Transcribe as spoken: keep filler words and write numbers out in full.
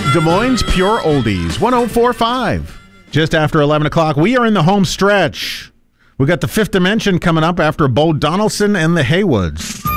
Des Moines Pure Oldies, one oh four point five. Just after eleven o'clock, we are in the home stretch. We got the Fifth Dimension coming up after Bo Donaldson and the Haywoods.